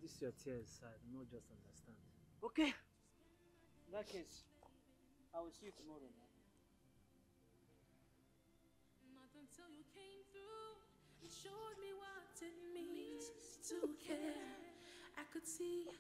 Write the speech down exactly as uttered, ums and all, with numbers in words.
this your tears, I do not just understand. Okay. In that case, I will see you tomorrow now. Not until you came through and showed me what it means to care. I could see